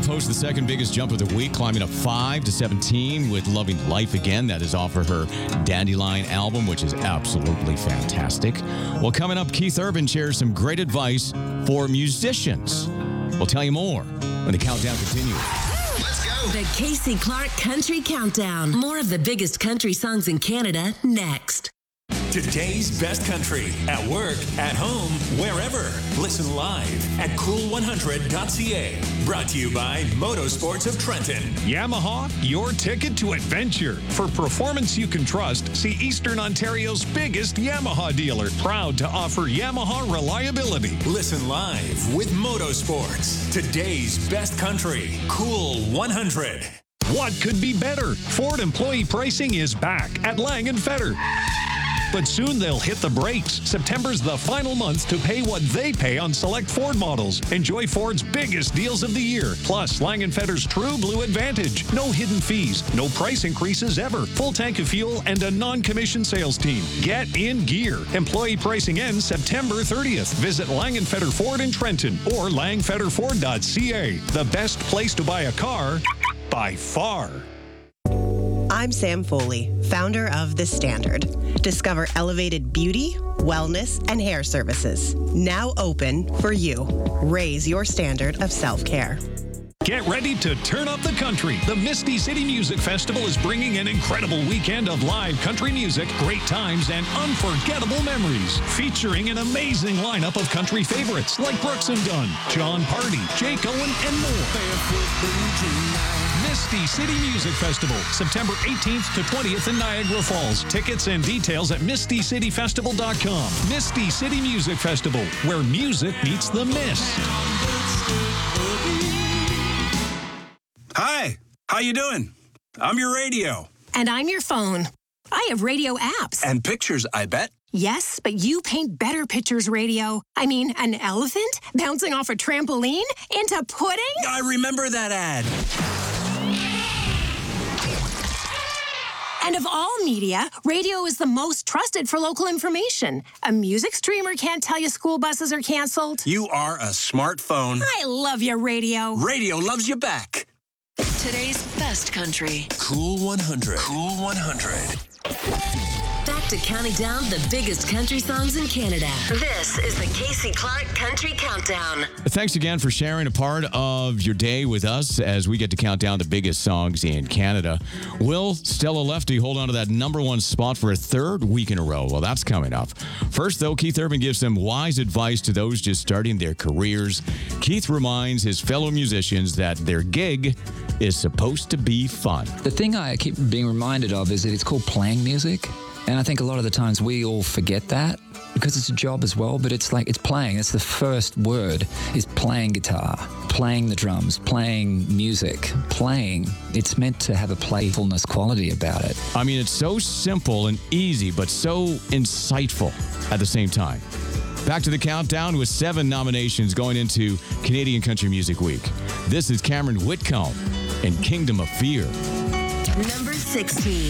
posts the second biggest jump of the week, climbing up 5 to 17 with Loving Life Again. That is off of her Dandelion album, which is absolutely fantastic. Well, coming up, Keith Urban shares some great advice for musicians. We'll tell you more when the countdown continues. Let's go. The Casey Clark Country Countdown. More of the biggest country songs in Canada next. Today's best country. At work, at home, wherever. Listen live at cool100.ca. Brought to you by Motorsports of Trenton. Yamaha, your ticket to adventure. For performance you can trust, see Eastern Ontario's biggest Yamaha dealer. Proud to offer Yamaha reliability. Listen live with Motorsports. Today's best country. Cool 100. What could be better? Ford employee pricing is back at Lang & Fetter. But soon they'll hit the brakes. September's the final month to pay what they pay on select Ford models. Enjoy Ford's biggest deals of the year. Plus, Lang & Fetter's True Blue Advantage. No hidden fees, no price increases ever. Full tank of fuel and a non-commissioned sales team. Get in gear. Employee pricing ends September 30th. Visit Lang & Fetter Ford in Trenton or langfetterford.ca. The best place to buy a car by far. I'm Sam Foley, founder of The Standard. Discover elevated beauty, wellness, and hair services. Now open for you. Raise your standard of self-care. Get ready to turn up the country. The Misty City Music Festival is bringing an incredible weekend of live country music, great times, and unforgettable memories. Featuring an amazing lineup of country favorites like Brooks and Dunn, John Party, Jake Owen, and more. Misty City Music Festival, September 18th to 20th in Niagara Falls. Tickets and details at mistycityfestival.com. Misty City Music Festival, where music meets the mist. Hi, how you doing? I'm your radio. And I'm your phone. I have radio apps. And pictures, I bet. Yes, but you paint better pictures, radio. I mean, an elephant bouncing off a trampoline into pudding? I remember that ad. And of all media, radio is the most trusted for local information. A music streamer can't tell you school buses are canceled. You are a smartphone. I love your radio. Radio loves you back. Today's best country. Cool 100. Cool 100. Back to counting down the biggest country songs in Canada. This is the Casey Clark Country Countdown. Thanks again for sharing a part of your day with us as we get to count down the biggest songs in Canada. Will Stella Lefty hold on to that number one spot for a third week in a row? Well, that's coming up. First, though, Keith Urban gives some wise advice to those just starting their careers. Keith reminds his fellow musicians that their gig is supposed to be fun. The thing I keep being reminded of is that it's called playing music. And I think a lot of the times we all forget that because it's a job as well, but it's like it's playing. It's the first word is playing guitar, playing the drums, playing music, playing. It's meant to have a playfulness quality about it. I mean, it's so simple and easy, but so insightful at the same time. Back to the countdown with 7 nominations going into Canadian Country Music Week. This is Cameron Whitcomb and Kingdom of Fear. Number 16.